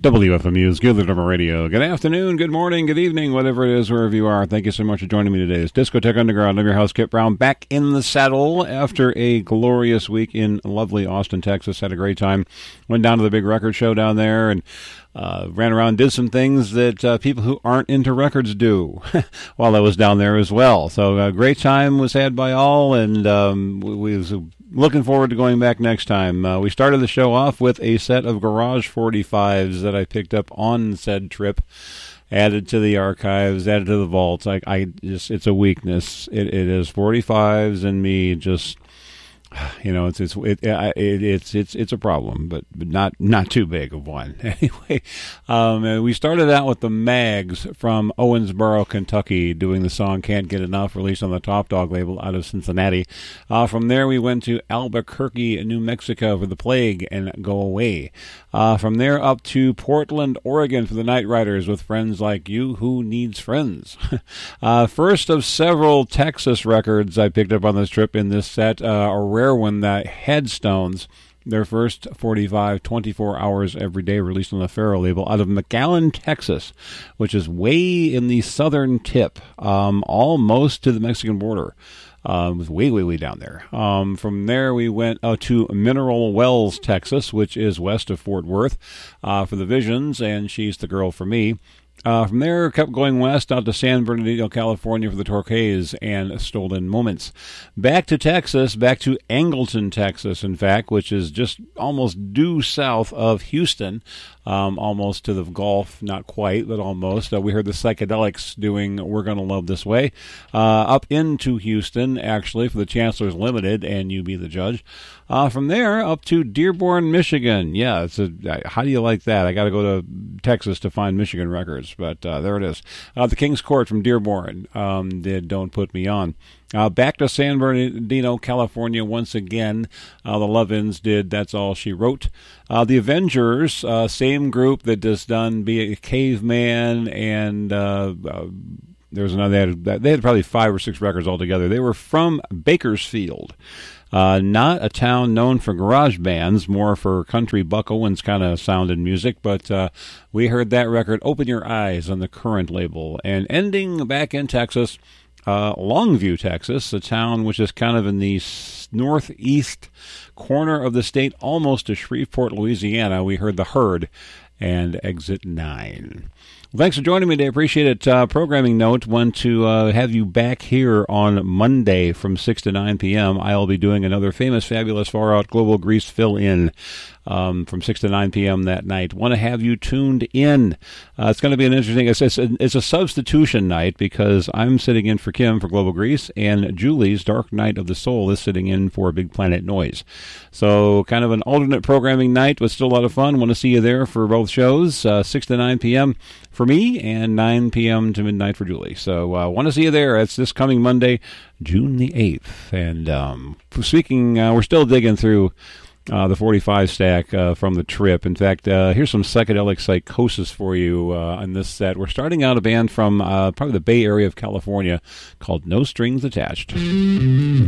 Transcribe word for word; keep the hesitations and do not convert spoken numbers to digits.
W F M U's Good Little Radio. Good afternoon, good morning, good evening, whatever it is, wherever you are. Thank you so much for joining me today. It's Discotheque Underground. I'm your host, Kip Brown, back in the saddle after a glorious week in lovely Austin, Texas. Had a great time. Went down to the big record show down there and uh, ran around, did some things that uh, people who aren't into records do while I was down there as well. So a great time was had by all, and um, we, we was looking forward to going back next time. Uh, we started the show off with a set of Garage forty-fives that I picked up on said trip, added to the archives, added to the vaults. I, I just, it's a weakness. It, it is forty-fives and me just, you know, it's it's it, it, it's it's it's a problem, but, but not not too big of one. Anyway, um, and we started out with the Mags from Owensboro, Kentucky, doing the song "Can't Get Enough," released on the Top Dog label out of Cincinnati. Uh, from there, we went to Albuquerque, New Mexico, for The Plague and "Go Away." Uh, from there up to Portland, Oregon, for the Night Riders with "Friends Like You." Who needs friends? uh, first of several Texas records I picked up on this trip in this set. Uh, a rare one, that Headstones, their first forty-five, twenty-four hours every day, released on the Faro label out of McAllen, Texas, which is way in the southern tip, um, almost to the Mexican border. Uh, it was way, way, way down there. Um, from there, we went uh, to Mineral Wells, Texas, which is west of Fort Worth, uh, for the Visions, and She's the Girl for Me. Uh, from there, kept going west out to San Bernardino, California for the Torquays and Stolen Moments. Back to Texas, back to Angleton, Texas, in fact, which is just almost due south of Houston, um, almost to the Gulf, not quite, but almost. Uh, we heard the Psychedelics doing We're Gonna Love This Way. Uh, up into Houston, actually, for the Chancellor's Limited and You Be the Judge. Uh, from there, up to Dearborn, Michigan. Yeah, it's a, how do you like that? I got to go to Texas to find Michigan records, but uh, there it is. Uh, the King's Court from Dearborn um, did Don't Put Me On. Uh, back to San Bernardino, California once again. Uh, the Love-Ins did That's All She Wrote. Uh, the Avengers, uh, same group that has done Be a Caveman, and uh, uh, there was another, they had, they had probably five or six records altogether. They were from Bakersfield. Uh, not a town known for garage bands, more for country Buck Owens kind of sound and music, but uh, we heard that record, Open Your Eyes, on the Current label. And ending back in Texas, uh, Longview, Texas, a town which is kind of in the northeast corner of the state, almost to Shreveport, Louisiana. We heard The Herd and Exit nine. Well, thanks for joining me today. Appreciate it. Uh, programming note, want to uh, have you back here on Monday from six to nine p.m. I'll be doing another Famous, Fabulous, Far Out Global Grease fill-in um, from six to nine p.m. that night. Want to have you tuned in. Uh, it's going to be an interesting, it's, it's, a, it's a substitution night because I'm sitting in for Kim for Global Grease, and Julie's Dark Night of the Soul is sitting in for Big Planet Noise. So kind of an alternate programming night, but still a lot of fun. Want to see you there for both shows, uh, six to nine p.m. for me and nine p.m. to midnight for Julie. So I uh, want to see you there. It's this coming Monday, June the eighth. And um, speaking, uh, we're still digging through uh, the forty-five stack uh, from the trip. In fact, uh, here's some Psychedelic Psychosis for you uh, on this set. We're starting out a band from uh, probably the Bay Area of California called No Strings Attached.